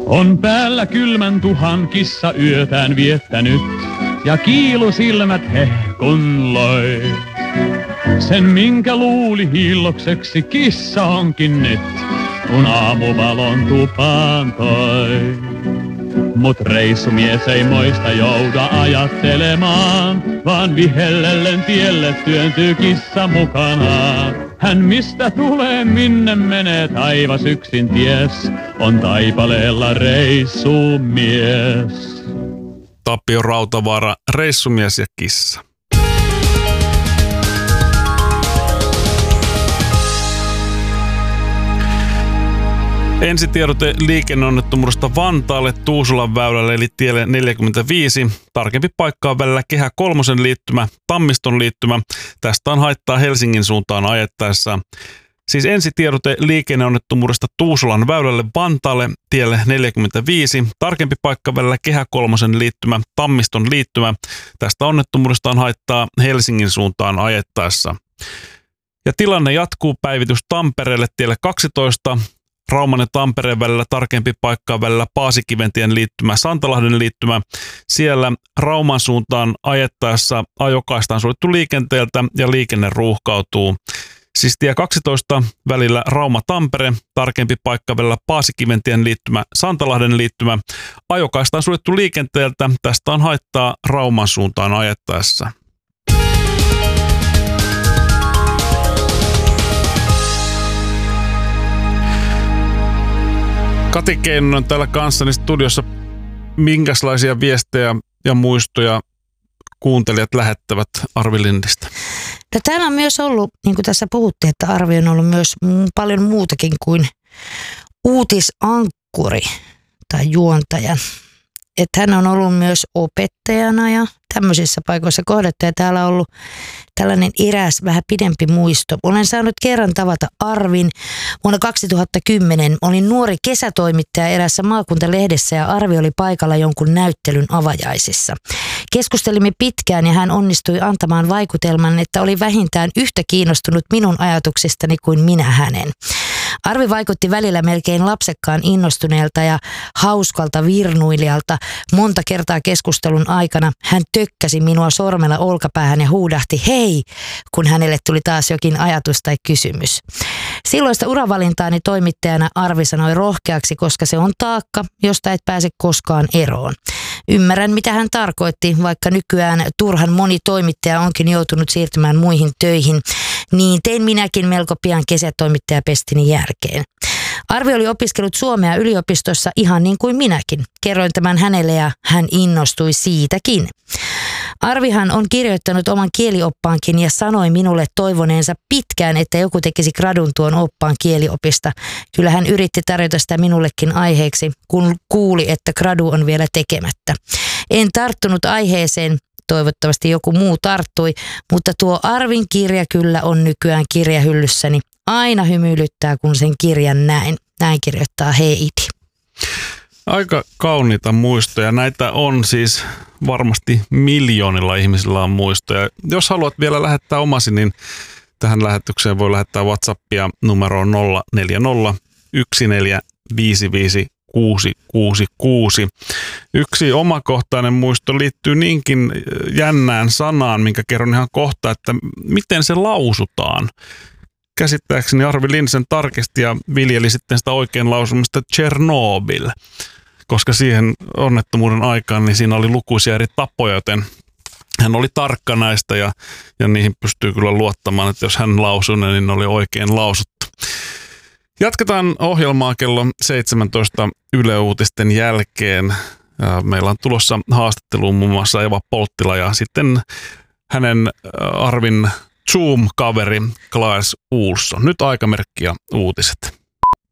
On päällä kylmän tuhan kissa yötään viettänyt, ja kiilusilmät hehkun loi. Sen minkä luuli hillokseksi kissa onkin nyt, kun aamuvalon tupaan toi. Mut reissumies ei moista jouda ajattelemaan, vaan vihellellen tielle työntyy kissa mukanaan. Hän mistä tulee, minne menee, taivas yksin ties, on taipaleella reissumies. Tapio Rautavaara, reissumies ja kissa. Ensitiedote liikenneonnettomuudesta Vantaalle Tuusulan väylälle eli tielle 45. Tarkempi paikka on välillä Kehä kolmosen liittymä, Tammiston liittymä. Tästä on haittaa Helsingin suuntaan ajettaessa. Siis ensitiedote liikenneonnettomuudesta Tuusulan väylälle Vantaalle tielle 45. Tarkempi paikka välillä Kehä kolmosen liittymä, Tammiston liittymä. Tästä onnettomuudesta on haittaa Helsingin suuntaan ajettaessa. Ja tilanne jatkuu, päivitys Tampereelle tielle 12. Rauman ja Tampereen välillä tarkempi paikka välillä Paasikiventien liittymä, Santalahden liittymä. Siellä Rauman suuntaan ajettaessa ajokaista on suljettu liikenteeltä ja liikenne ruuhkautuu. Siis tie 12 välillä Rauma-Tampere, tarkempi paikka välillä Paasikiventien liittymä, Santalahden liittymä. Ajokaista on suljettu liikenteeltä, tästä on haittaa Rauman suuntaan ajettaessa. Kati Keinonen on täällä kanssani studiossa. Minkälaisia viestejä ja muistoja kuuntelijat lähettävät Arvi Lindistä? No, täällä on myös ollut, niin kuin tässä puhuttiin, että Arvi on ollut myös paljon muutakin kuin uutisankkuri tai juontaja. Että hän on ollut myös opettajana ja tämmöisissä paikoissa kohdattu. Ja täällä on ollut tällainen eräs vähän pidempi muisto. Olen saanut kerran tavata Arvin vuonna 2010. Olin nuori kesätoimittaja erässä maakuntalehdessä ja Arvi oli paikalla jonkun näyttelyn avajaisissa. Keskustelimme pitkään ja hän onnistui antamaan vaikutelman, että oli vähintään yhtä kiinnostunut minun ajatuksistani kuin minä hänen. Arvi vaikutti välillä melkein lapsekkaan innostuneelta ja hauskalta virnuilijalta. Monta kertaa keskustelun aikana hän tökkäsi minua sormella olkapäähän ja huudahti hei, kun hänelle tuli taas jokin ajatus tai kysymys. Silloista uravalintaani toimittajana Arvi sanoi rohkeaksi, koska se on taakka, josta et pääse koskaan eroon. Ymmärrän, mitä hän tarkoitti, vaikka nykyään turhan moni toimittaja onkin joutunut siirtymään muihin töihin. Niin tein minäkin melko pian kesätoimittajapestini jälkeen. Arvi oli opiskellut suomea yliopistossa ihan niin kuin minäkin. Kerroin tämän hänelle ja hän innostui siitäkin. Arvihan on kirjoittanut oman kielioppaankin ja sanoi minulle toivoneensa pitkään, että joku tekisi gradun tuon oppaan kieliopista. Kyllä hän yritti tarjota sitä minullekin aiheeksi, kun kuuli, että gradu on vielä tekemättä. En tarttunut aiheeseen. Toivottavasti joku muu tarttui, mutta tuo Arvin kirja kyllä on nykyään kirjahyllyssäni. Aina hymyilyttää, kun sen kirjan näin. Näin kirjoittaa Heidi. Aika kauniita muistoja. Näitä on siis varmasti miljoonilla ihmisillä on muistoja. Jos haluat vielä lähettää omasi, niin tähän lähetykseen voi lähettää WhatsAppia numeroon 040 1455 666. Yksi omakohtainen muisto liittyy niinkin jännään sanaan, minkä kerron ihan kohta, että miten se lausutaan. Käsittääkseni Arvi Lindsen tarkisti ja viljeli sitten sitä oikein lausumista Chernobyl, koska siihen onnettomuuden aikaan niin siinä oli lukuisia eri tapoja, joten hän oli tarkka näistä ja niihin pystyy kyllä luottamaan, että jos hän lausui ne, niin ne oli oikein lausuttu. Jatketaan ohjelmaa kello 17 Yle Uutisten jälkeen. Meillä on tulossa haastatteluun muun muassa Eva Polttila ja sitten hänen Arvin Zoom-kaveri Klaas Olsson. Nyt aikamerkki ja uutiset.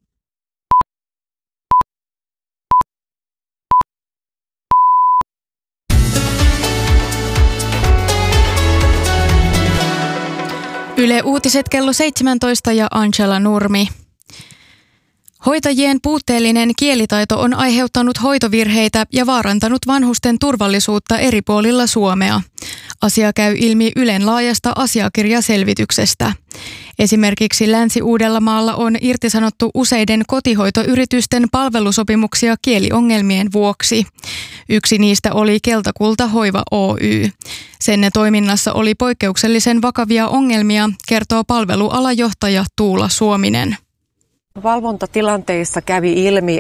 Yle Uutiset kello 17 ja Angela Nurmi. Hoitajien puutteellinen kielitaito on aiheuttanut hoitovirheitä ja vaarantanut vanhusten turvallisuutta eri puolilla Suomea. Asia käy ilmi Ylen laajasta asiakirjaselvityksestä. Esimerkiksi Länsi-Uudellamaalla on irtisanottu useiden kotihoitoyritysten palvelusopimuksia kieliongelmien vuoksi. Yksi niistä oli Keltakulta Hoiva Oy. Sen toiminnassa oli poikkeuksellisen vakavia ongelmia, kertoo palvelualajohtaja Tuula Suominen. Valvontatilanteissa kävi ilmi,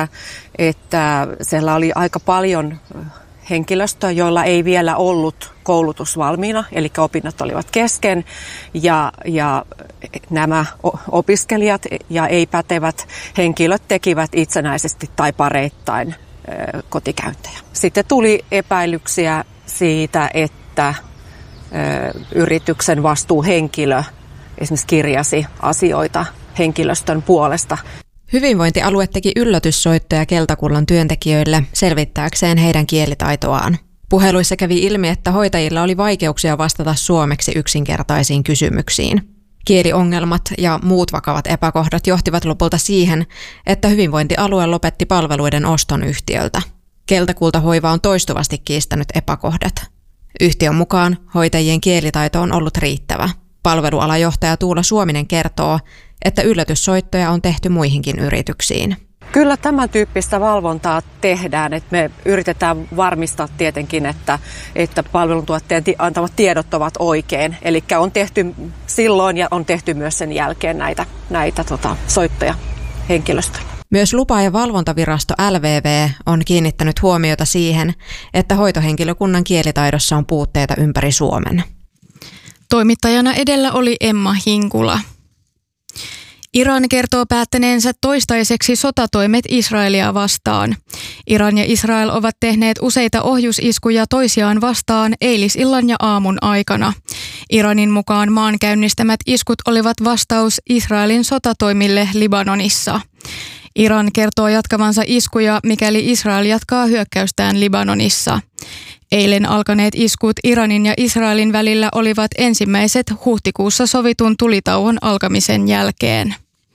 että siellä oli aika paljon henkilöstöä, joilla ei vielä ollut koulutus valmiina, eli opinnot olivat kesken, ja nämä opiskelijat ja ei-pätevät henkilöt tekivät itsenäisesti tai pareittain kotikäyntejä. Sitten tuli epäilyksiä siitä, että yrityksen vastuuhenkilö esimerkiksi kirjasi asioita henkilöstön puolesta. Hyvinvointialue teki yllätyssoittoja Keltakullan työntekijöille selvittääkseen heidän kielitaitoaan. Puheluissa kävi ilmi, että hoitajilla oli vaikeuksia vastata suomeksi yksinkertaisiin kysymyksiin. Kieliongelmat ja muut vakavat epäkohdat johtivat lopulta siihen, että hyvinvointialue lopetti palveluiden oston yhtiöltä. Keltakulta Hoiva on toistuvasti kiistänyt epäkohdat. Yhtiön mukaan hoitajien kielitaito on ollut riittävä. Palvelualajohtaja Tuula Suominen kertoo, että yllätyssoittoja on tehty muihinkin yrityksiin. Kyllä tämän tyyppistä valvontaa tehdään, että me yritetään varmistaa tietenkin, että palveluntuottajien antamat tiedot ovat oikein. Eli on tehty silloin ja on tehty myös sen jälkeen näitä soittoja henkilöstölle. Myös lupa- ja valvontavirasto LVV on kiinnittänyt huomiota siihen, että hoitohenkilökunnan kielitaidossa on puutteita ympäri Suomen. Toimittajana edellä oli Emma Hinkula. Iran kertoo päättäneensä toistaiseksi sotatoimet Israelia vastaan. Iran ja Israel ovat tehneet useita ohjusiskuja toisiaan vastaan eilisillan ja aamun aikana. Iranin mukaan maan käynnistämät iskut olivat vastaus Israelin sotatoimille Libanonissa. Iran kertoo jatkavansa iskuja, mikäli Israel jatkaa hyökkäystään Libanonissa. Eilen alkaneet iskut Iranin ja Israelin välillä olivat ensimmäiset huhtikuussa sovitun tulitauon alkamisen jälkeen.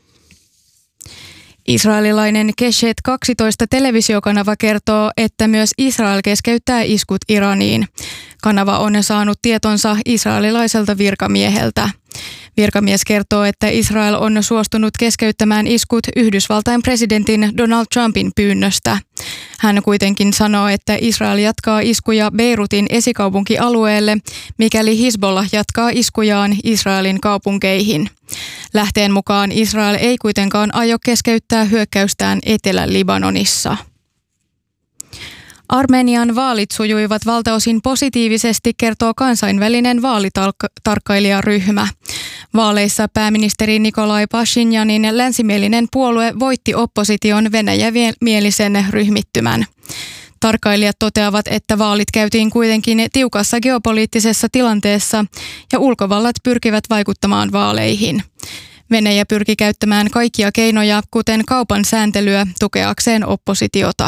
Israelilainen Keshet 12 televisiokanava kertoo, että myös Israel keskeyttää iskut Iraniin. Kanava on saanut tietonsa israelilaiselta virkamieheltä. Virkamies kertoo, että Israel on suostunut keskeyttämään iskut Yhdysvaltain presidentin Donald Trumpin pyynnöstä. Hän kuitenkin sanoo, että Israel jatkaa iskuja Beirutin esikaupunkialueelle, mikäli Hizbollah jatkaa iskujaan Israelin kaupunkeihin. Lähteen mukaan Israel ei kuitenkaan aio keskeyttää hyökkäystään Etelä-Libanonissa. Armenian vaalit sujuivat valtaosin positiivisesti, kertoo kansainvälinen vaalitarkkailijaryhmä. Vaaleissa pääministeri Nikolai Pashinjanin länsimielinen puolue voitti opposition venäjämielisen ryhmittymän. Tarkkailijat toteavat, että vaalit käytiin kuitenkin tiukassa geopoliittisessa tilanteessa ja ulkovallat pyrkivät vaikuttamaan vaaleihin. Venäjä pyrki käyttämään kaikkia keinoja, kuten kaupan sääntelyä, tukeakseen oppositiota.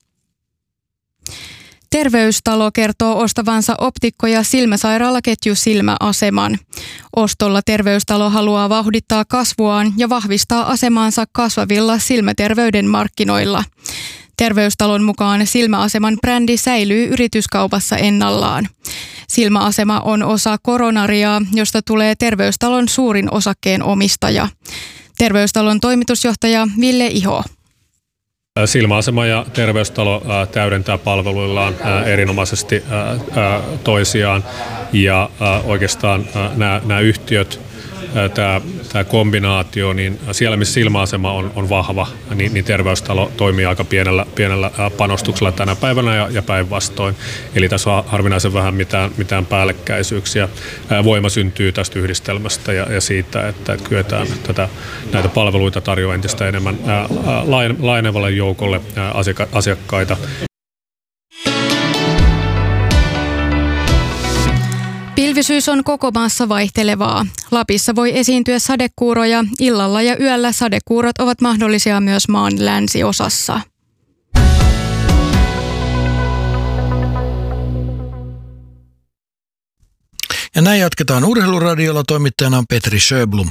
Terveystalo kertoo ostavansa optikko- ja silmäsairaalaketju Silmäaseman. Ostolla Terveystalo haluaa vauhdittaa kasvuaan ja vahvistaa asemaansa kasvavilla silmäterveyden markkinoilla. Terveystalon mukaan Silmäaseman brändi säilyy yrityskaupassa ennallaan. Silmäasema on osa Coronariaa, josta tulee Terveystalon suurin osakkeen omistaja. Terveystalon toimitusjohtaja Ville Iho. Silmäasema ja Terveystalo täydentää palveluillaan erinomaisesti toisiaan ja oikeastaan nämä yhtiöt, tämä kombinaatio, niin siellä missä Silmäasema on vahva, niin Terveystalo toimii aika pienellä panostuksella tänä päivänä ja päinvastoin. Eli tässä on harvinaisen vähän mitään päällekkäisyyksiä. Voima syntyy tästä yhdistelmästä ja siitä, että kyetään näitä palveluita tarjoamaan entistä enemmän laajenevalle joukolle asiakkaita. Pilvisyys on koko maassa vaihtelevaa. Lapissa voi esiintyä sadekuuroja. Illalla ja yöllä sadekuurot ovat mahdollisia myös maan länsiosassa. Ja näin jatketaan Urheiluradiolla. Toimittajana on Petri Sjöblom.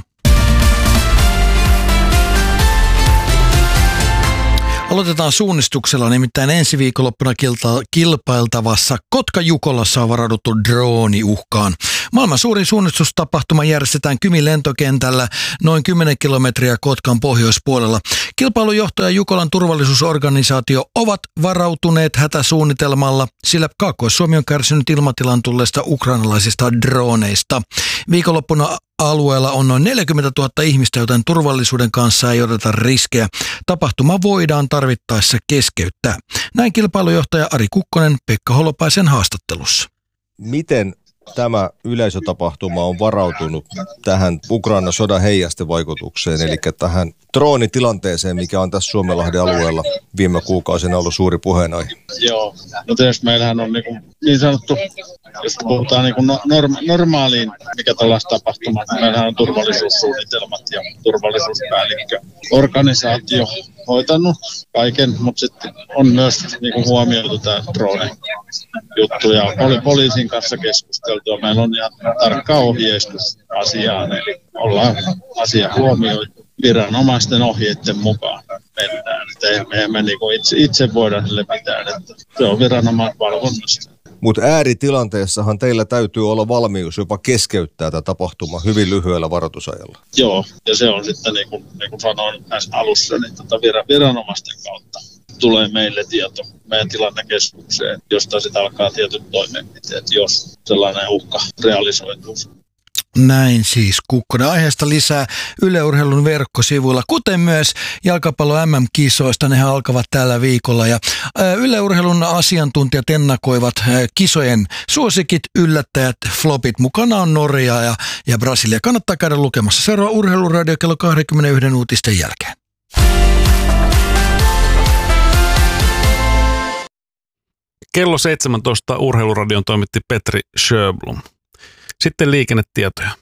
Aloitetaan suunnistuksella, nimittäin ensi viikonloppuna kilpailtavassa Kotka-Jukolassa on varauduttu drooniuhkaan. Maailman suurin suunnistustapahtuma järjestetään Kymin lentokentällä noin 10 kilometriä Kotkan pohjoispuolella. Kilpailujohtaja Jukolan turvallisuusorganisaatio ovat varautuneet hätäsuunnitelmalla, sillä Kaakkois-Suomi on kärsinyt ilmatilan tulleista ukrainalaisista droneista. Viikonloppuna alueella on noin 40 000 ihmistä, joten turvallisuuden kanssa ei odota riskejä. Tapahtuma voidaan tarvittaessa keskeyttää. Näin kilpailujohtaja Ari Kukkonen Pekka Holopaisen haastattelussa. Miten tämä yleisötapahtuma on varautunut tähän Ukrainan sodan heijastevaikutukseen, eli tähän droonitilanteeseen, mikä on tässä Suomenlahden alueella viime kuukausina ollut suuri puheenaihe? Joo, no tietysti meillähän on niin sanottu, jos puhutaan normaaliin, mikä tällaista tapahtumaa, meillähän on turvallisuussuunnitelmat ja turvallisuuspäällikkö. Organisaatio hoitanut kaiken, mutta sitten on myös huomioitu tämä drone-juttu ja poliisin kanssa keskusteltua. Meillä on ihan tarkka ohjeistus asiaan, eli ollaan asia huomioitu viranomaisten ohjeiden mukaan mennään. Me emme itse voida sille mitään, että se on viranomaisvalvonnasta. Mutta ääritilanteessahan teillä täytyy olla valmius jopa keskeyttää tätä tapahtumaa hyvin lyhyellä varoitusajalla. Joo, ja se on sitten niin kuin sanoin näissä alussa, niin viranomaisten kautta tulee meille tieto meidän tilannekeskukseen, josta sitten alkaa tietyt toimenpiteet, jos sellainen uhka realisoituu. Näin siis Kukkonen. Aiheesta lisää Yle Urheilun verkkosivuilla, kuten myös jalkapallo MM-kisoista. Nehän alkavat tällä viikolla ja Yle Urheilun asiantuntijat ennakoivat kisojen suosikit, yllättäjät, flopit. Mukana on Norja ja Brasilia. Kannattaa käydä lukemassa. Seuraa Urheiluradio kello 21 uutisten jälkeen. Kello 17 Urheiluradion toimitti Petri Sjöblom. Sitten liikennetietoja.